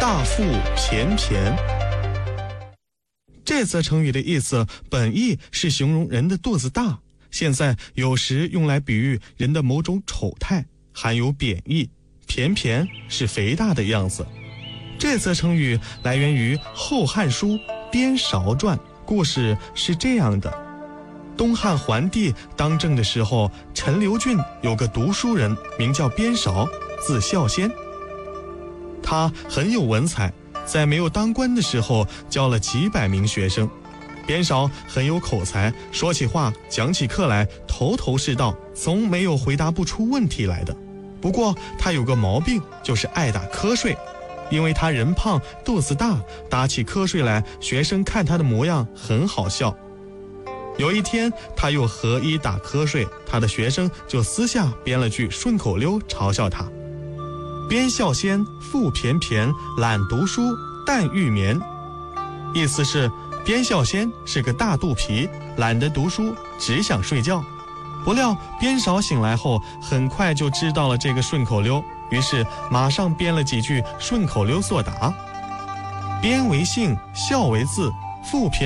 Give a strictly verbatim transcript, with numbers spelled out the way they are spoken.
大腹便便。这则成语的意思本意是形容人的肚子大，现在有时用来比喻人的某种丑态，含有贬义。便便是肥大的样子。这则成语来源于《后汉书·边韶传》，故事是这样的：东汉桓帝当政的时候，陈留郡有个读书人名叫边韶，字孝先。他很有文采，在没有当官的时候教了几百名学生。边韶很有口才，说起话讲起课来头头是道，从没有回答不出问题来的。不过他有个毛病，就是爱打瞌睡。因为他人胖肚子大，打起瞌睡来，学生看他的模样很好笑。有一天他又合衣打瞌睡，他的学生就私下编了句顺口溜嘲笑他：边孝先腹便便，懒读书但欲眠。意思是边孝先是个大肚皮，懒得读书，只想睡觉。不料边韶醒来后，很快就知道了这个顺口溜，于是马上编了几句顺口溜作答：边为姓，孝为字，腹便